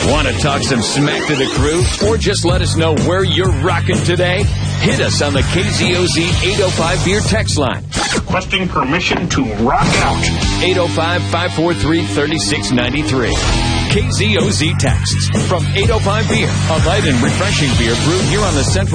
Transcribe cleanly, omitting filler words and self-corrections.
Want to talk some smack to the crew? Or just let us know where you're rocking today? Hit us on the KZOZ 805 Beer text line. Requesting permission to rock out. 805-543-3693. KZOZ texts from 805 Beer, a light and refreshing beer brewed here on the Central